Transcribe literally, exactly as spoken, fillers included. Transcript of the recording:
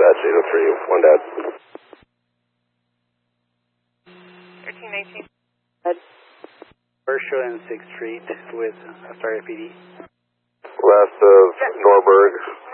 Dispatch eight oh three, one dad. thirteen nineteen. Commercial and sixth Street with Astoria P D. West of Norberg.